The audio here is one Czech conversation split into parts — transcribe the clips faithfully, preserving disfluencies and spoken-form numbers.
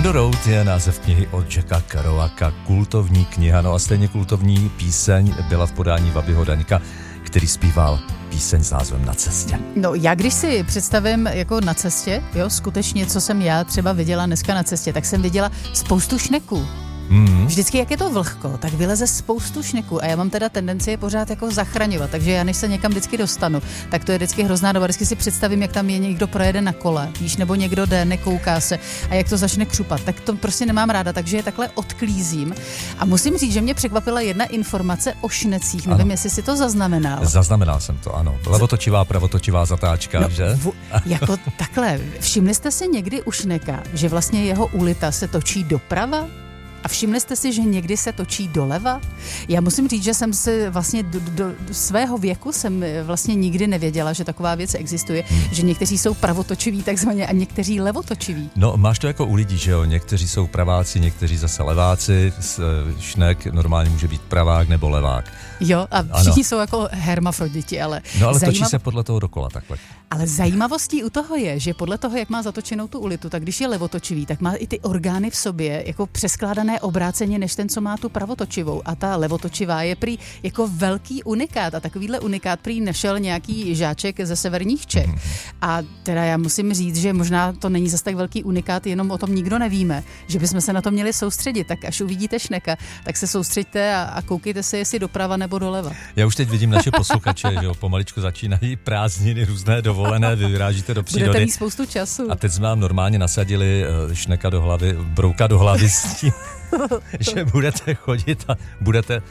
On the Road je název knihy od Jacka Kerouaka, kultovní kniha, no a stejně kultovní píseň byla v podání Bobbyho Daňka, který zpíval píseň s názvem Na cestě. No já když si představím jako na cestě, jo, skutečně, co jsem já třeba viděla dneska na cestě, tak jsem viděla spoustu šneků. Mm. Vždycky, jak je to vlhko, tak vyleze spoustu šneků a já mám teda tendenci je pořád jako zachraňovat, takže já než se někam vždycky dostanu, tak to je vždycky hrozná doba, vždycky si představím, jak tam je někdo projede na kole, víš, nebo někdo jde, nekouká se a jak to začne křupat, tak to prostě nemám ráda, takže je takhle odklízím. A musím říct, že mě překvapila jedna informace o šnecích, nevím, ano. Jestli si to zaznamenal. Zaznamenal jsem to, ano. Levotočivá, pravotočivá zatáčka, no, že? V, jako takhle, všimli jste si někdy u šneka, že vlastně jeho úlita se točí doprava? A všimli jste si, že někdy se točí doleva? Já musím říct, že jsem si vlastně do, do, do svého věku jsem vlastně nikdy nevěděla, že taková věc existuje, hmm. že někteří jsou pravotočiví takzvaně a někteří levotočiví. No máš to jako u lidí, že jo? Někteří jsou praváci, někteří zase leváci. Šnek normálně může být pravák nebo levák. Jo, a všichni ano. Jsou jako hermafroditi, ale... No ale zajímav... točí se podle toho dokola takhle. Ale zajímavostí u toho je, že podle toho, jak má zatočenou tu ulitu, tak když je levotočivý, tak má i ty orgány v sobě jako přeskládané obráceně než ten, co má tu pravotočivou. A ta levotočivá je prý jako velký unikát a takovýhle unikát prý našel nějaký žáček ze severních Čech. Mm. A teda já musím říct, že možná to není zas tak velký unikát, jenom o tom nikdo nevíme, že bychom se na to měli soustředit. Tak až uvidíte šneka, tak se soustřeďte a, a koukejte se, jestli doprava nebo doleva. Já už teď vidím naše posluchače, že jo, pomaličku začínají prázdniny, různé dovolené, vy vyrážíte do přírody. Budete mít spoustu času. A teď jsme vám normálně nasadili šneka do hlavy, brouka do hlavy s tím, že budete chodit a budete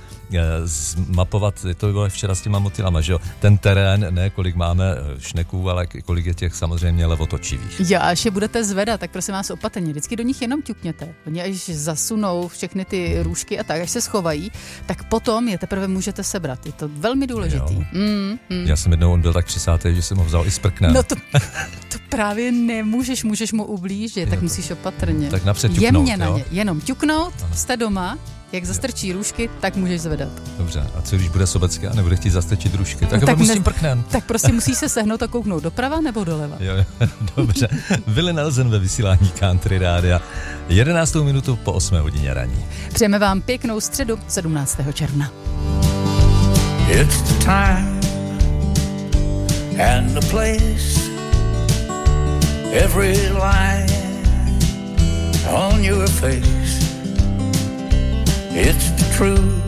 zmapovat, to by bylo včera s těma motylama, že jo, ten terén, ne kolik máme šneků, ale kolik je těch samozřejmě levotočivých. Jo, a až je budete zvedat, tak prosím vás opatrně, vždycky do nich jenom ťukněte. Oni až zasunou všechny ty růžky a tak, až se schovají, tak potom je teprve můžete sebrat. Je to velmi důležitý. Mm, mm. Já jsem jednou, on byl tak přisátý, že jsem ho vzal i s prknem. No to, to právě nemůžeš, můžeš mu ublížit, jo, tak to, musíš opatrně. Tak napřed ťuknout, jemně na jo? ně, jenom ťuknout, jste doma, jak zastrčí růžky, tak můžeš zvedat. Dobře, a co když bude sobecké a nebude chtít zastrčit růžky? Tak, no, tak musím prknem. Tak prostě musíš se sehnout a kouknout doprava nebo doleva. Jo, jo, dobře. Willie Nelson ve vysílání Country Rádia. jedenáctou minutu po osmé hodině raní. Přejeme vám pěknou středu sedmnáctého června. It's the time and the place, every line on your face, it's the truth.